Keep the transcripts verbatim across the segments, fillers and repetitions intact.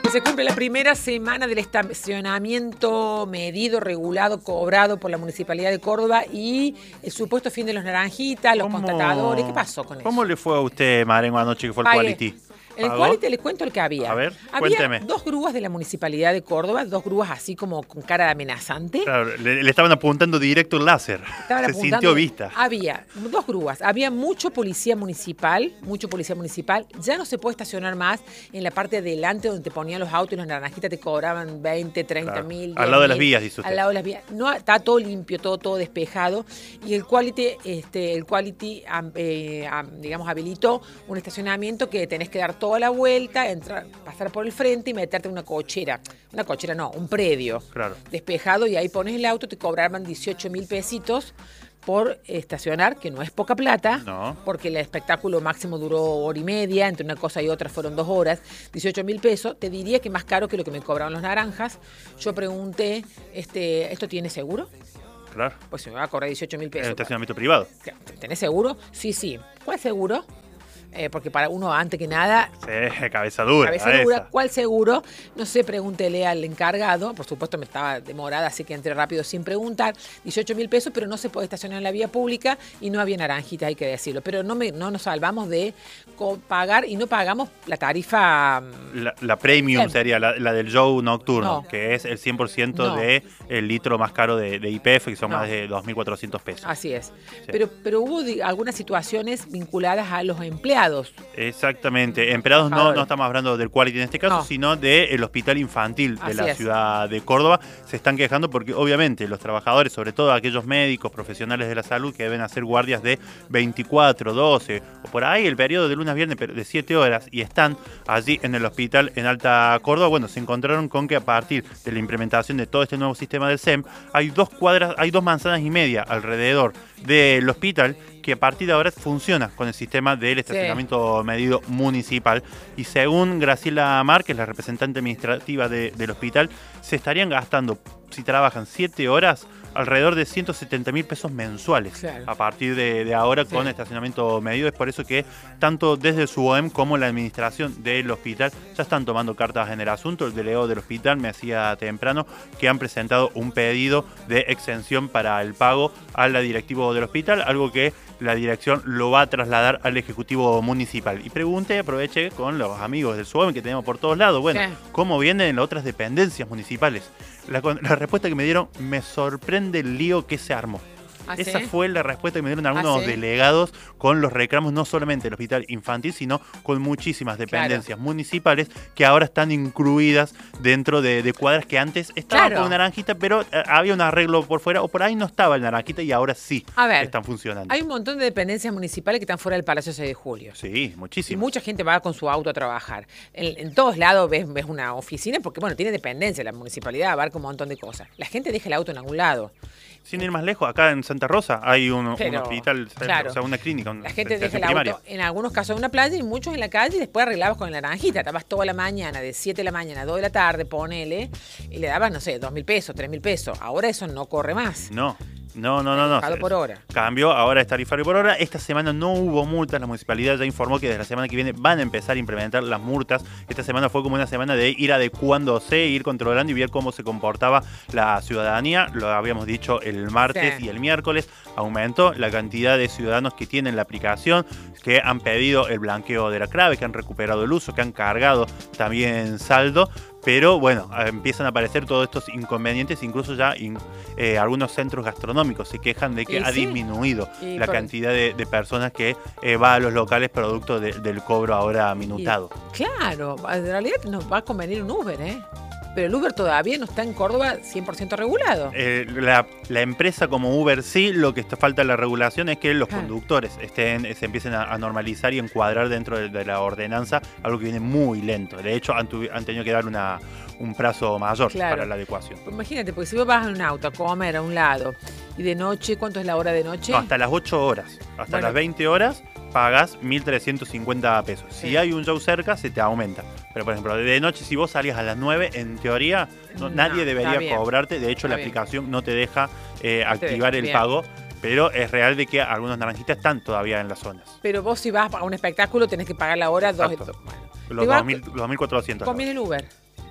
Se cumple la primera semana del estacionamiento medido, regulado, cobrado por la Municipalidad de Córdoba y el supuesto fin de los naranjitas, los ¿Cómo, constatadores. ¿Qué pasó con eso? ¿Cómo le fue a usted, Marengo, anoche que fue el Pagué. Quality? En el ¿Pagó? Quality le cuento el que había. A ver, había cuénteme. dos grúas de la Municipalidad de Córdoba, dos grúas así como con cara de amenazante. Claro, le, le estaban apuntando directo el láser. Estaban Se apuntando- sintió vista. Había dos grúas, había mucho policía municipal, mucho policía municipal. Ya no se puede estacionar más en la parte de delante donde te ponían los autos y los naranjitas te cobraban veinte, treinta Claro. mil. Al lado de las vías, dice usted. Al lado de las vías. No, está todo limpio, todo, todo despejado. Y el Quality, este, el Quality am- eh, am- digamos, habilitó un estacionamiento que tenés que dar toda la vuelta, entrar, pasar por el frente y meterte en una cochera. Una cochera no, un predio. Claro. Despejado, y ahí pones el auto, te cobraban dieciocho mil pesitos por estacionar, que no es poca plata, No. porque el espectáculo máximo duró hora y media, entre una cosa y otra fueron dos horas, dieciocho mil pesos. Te diría que más caro que lo que me cobraron los naranjas. Yo pregunté, este, ¿esto tiene seguro? Claro. Pues se me va a cobrar dieciocho mil En pesos. el estacionamiento privado. ¿Tenés seguro? Sí, sí. ¿Cuál seguro? Eh, porque para uno, antes que nada, Sí, cabeza dura. cabeza dura, esa. ¿cuál seguro? No sé, pregúntele al encargado. Por supuesto, me estaba demorada, así que entré rápido sin preguntar. dieciocho mil pesos, pero no se puede estacionar en la vía pública y no había naranjitas, hay que decirlo. Pero no, me, no nos salvamos de co- pagar y no pagamos la tarifa. La, la premium Bien. sería la, la del show nocturno, No. que es el cien por ciento No. de el litro más caro de, de Y P F, que son No. más de dos mil cuatrocientos pesos. Así es. Pero, pero hubo di- algunas situaciones vinculadas a los empleados. Exactamente. Empleados no, Trabajadores. no estamos hablando del Quality en este caso, No. sino del hospital infantil de Así la es. ciudad de Córdoba. Se están quejando porque obviamente los trabajadores, sobre todo aquellos médicos, profesionales de la salud que deben hacer guardias de veinticuatro, doce o por ahí el periodo de lunes a viernes pero de siete horas y están allí en el hospital en Alta Córdoba, bueno, se encontraron con que a partir de la implementación de todo este nuevo sistema del S E M hay dos cuadras, hay dos manzanas y media alrededor del hospital que a partir de ahora funciona con el sistema del estacionamiento medido municipal. Y según Graciela Márquez, la representante administrativa de- del hospital, se estarían gastando, si trabajan siete horas, alrededor de ciento setenta mil pesos mensuales Claro. a partir de, de ahora Sí. con estacionamiento medido. Es por eso que tanto desde su O E M como la administración del hospital ya están tomando cartas en el asunto. El delegado del hospital me hacía temprano que han presentado un pedido de exención para el pago al directivo del hospital, algo que la dirección lo va a trasladar al Ejecutivo Municipal. Y pregunté, aproveché con los amigos del S U E M que tenemos por todos lados, bueno, Sí. ¿cómo vienen las otras dependencias municipales? La, con- la respuesta que me dieron, me sorprende el lío que se armó. ¿Ah, Esa sí? fue la respuesta que me dieron algunos ¿Ah, sí? delegados con los reclamos no solamente del hospital infantil, sino con muchísimas dependencias municipales que ahora están incluidas dentro de, de cuadras que antes estaban Claro. con naranjita, pero eh, había un arreglo por fuera, o por ahí no estaba el naranjita y ahora sí A ver, están funcionando. Hay un montón de dependencias municipales que están fuera del Palacio seis de julio. Sí, Y muchísimo. mucha gente va con su auto a trabajar. En, en todos lados ves, ves una oficina porque, bueno, tiene dependencia. La municipalidad abarca un montón de cosas. La gente deja el auto en algún lado. Sin ir más lejos, acá en Santa Rosa hay un, un Pero, hospital, claro. o sea, una clínica, un- La gente de deja el atención auto, en algunos casos en una playa y muchos en la calle, y después arreglabas con la naranjita. Estabas toda la mañana, de siete de la mañana a dos de la tarde, ponele, y le dabas, no sé, dos mil pesos, tres mil pesos. Ahora eso no corre más. No, no, no, no. no. Pagado por hora. Cambió, ahora es tarifario por hora. Esta semana no hubo multas, la municipalidad ya informó que desde la semana que viene van a empezar a implementar las multas. Esta semana fue como una semana de ir adecuándose, ir controlando y ver cómo se comportaba la ciudadanía. Lo habíamos dicho el martes Sí. y el miércoles. Aumentó la cantidad de ciudadanos que tienen la aplicación, que han pedido el blanqueo de la clave, que han recuperado el uso, que han cargado también saldo. Pero bueno, eh, empiezan a aparecer todos estos inconvenientes, incluso ya in- eh, algunos centros gastronómicos se quejan de que Y ha sí. disminuido Y la por- cantidad de, de personas que eh, va a los locales producto de- del cobro ahora minutado. Y, claro, en realidad nos va a convenir un Uber, ¿eh? Pero el Uber todavía no está en Córdoba cien por ciento regulado. Eh, la, la empresa como Uber sí, lo que está falta en la regulación es que los Claro. conductores estén, se empiecen a, a normalizar y encuadrar dentro de, de la ordenanza, algo que viene muy lento. De hecho, han, tuvi- han tenido que dar una, un plazo mayor Claro. para la adecuación. Imagínate, porque si vos vas en un auto a comer a un lado y de noche, ¿cuánto es la hora de noche? No, hasta las ocho horas, hasta Bueno. las veinte horas pagas mil trescientos cincuenta pesos. Si Sí. hay un show cerca, se te aumenta. Pero, por ejemplo, de noche, si vos salías a las nueve, en teoría, no- No, nadie está debería bien. cobrarte. De hecho, Está la bien. aplicación no te deja eh, No te activar deja, el bien. pago. Pero es real de que algunos naranjitas están todavía en las zonas. Pero vos si vas a un espectáculo tenés que pagar la hora dos. Exacto. Bueno, Los te va- dos mil, los dos mil cuatrocientos. conviene el Uber.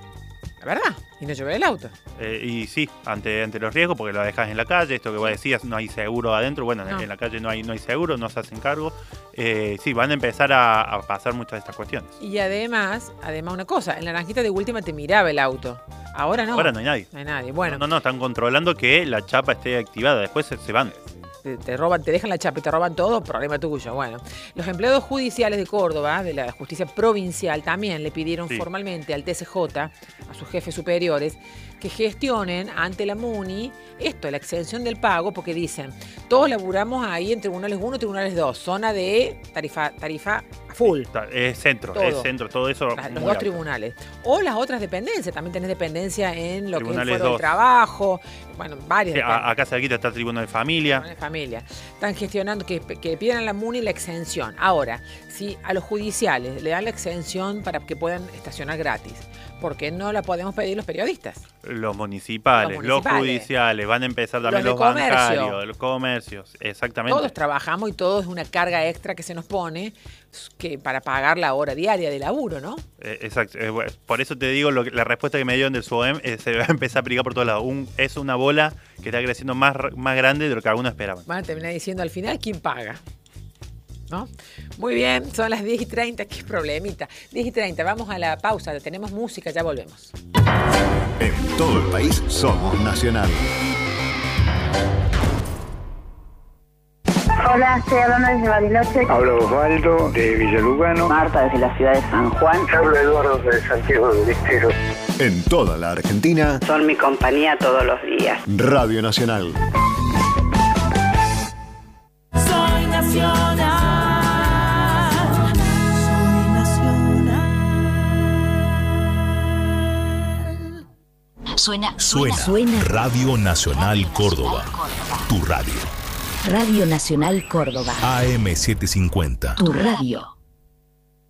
La verdad, y no llover el auto. Eh, y sí, ante, ante los riesgos, porque lo dejas en la calle, esto que vos decías, no hay seguro adentro, bueno, No. en la calle no hay, no hay seguro, no se hacen cargo. Eh, sí, van a empezar a, a pasar muchas de estas cuestiones. Y además, además una cosa, en Naranjita de última te miraba el auto. Ahora no. Ahora no hay nadie. No hay nadie. Bueno, No, no, no, están controlando que la chapa esté activada, después se, se van. te, te roban, te dejan la chapa y te roban todo, problema tuyo. Bueno, los empleados judiciales de Córdoba, de la justicia provincial, también le pidieron Sí. formalmente al T C J, a sus jefes superiores, que gestionen ante la MUNI esto, la exención del pago, porque dicen, todos laburamos ahí en tribunales uno, tribunales dos, zona de tarifa, tarifa full. Está- Es centro, Todo. es centro, todo eso. Las- los muy dos alto. tribunales. O las otras dependencias, también tenés dependencia en lo que es el Tribunales foro del dos. trabajo, bueno, varias Sí, dependencias. a- acá cerquita está el Tribunal de Familia. De familia. Están gestionando que, que piden a la MUNI la exención. Ahora, si a los judiciales le dan la exención para que puedan estacionar gratis, ¿por qué no la podemos pedir los periodistas? Los municipales, Los los, municipales. judiciales, van a empezar también Los los, de comercio. bancarios, los comercios, exactamente. Todos trabajamos y todo es una carga extra que se nos pone que para pagar la hora diaria de laburo, ¿no? Eh, exacto. Eh, bueno, por eso te digo, lo que- la respuesta que me dieron del SUOEM eh, se va a empezar a aplicar por todos lados. Un- es una bola que está creciendo más, r- más grande de lo que algunos esperaban. Van a terminar diciendo al final quién paga. ¿No? Muy bien, son las diez y treinta, qué problemita. diez y treinta, vamos a la pausa, tenemos música, ya volvemos. En todo el país somos Nacional. Hola, estoy hablando desde Bariloche. Habla Osvaldo de Villalugano. Marta desde la ciudad de San Juan. Habla Eduardo de Santiago del Estero. En toda la Argentina, Son mi compañía todos los días. Radio Nacional. Soy nacional. Soy nacional. Suena, Suena, suena. Radio Nacional Córdoba. Tu radio. Radio Nacional Córdoba. A M setecientos cincuenta. Tu radio.